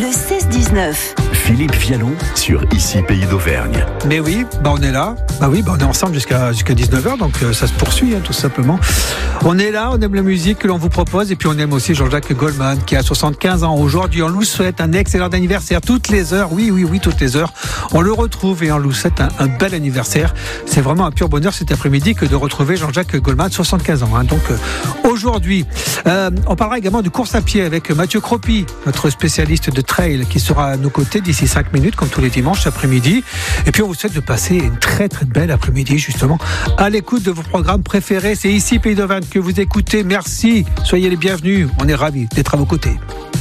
Le 16-19. Philippe Vialon sur Ici Pays d'Auvergne. Mais oui, on est là. On est ensemble jusqu'à 19h, donc ça se poursuit tout simplement. On est là, on aime la musique que l'on vous propose et puis on aime aussi Jean-Jacques Goldman qui a 75 ans aujourd'hui. On lui souhaite un excellent anniversaire toutes les heures. Oui, toutes les heures. On le retrouve et on lui souhaite un bel anniversaire. C'est vraiment un pur bonheur cet après-midi que de retrouver Jean-Jacques Goldman, 75 ans. Donc aujourd'hui, on parlera également de course à pied avec Mathieu Cropi, notre spécialiste de trail qui sera à nos côtés d'ici 5 minutes comme tous les dimanches après-midi. Et puis on vous souhaite de passer une très très belle après-midi justement à l'écoute de vos programmes préférés. C'est Ici Pays d'Auvergne que vous écoutez. Merci, soyez les bienvenus. On est ravis d'être à vos côtés.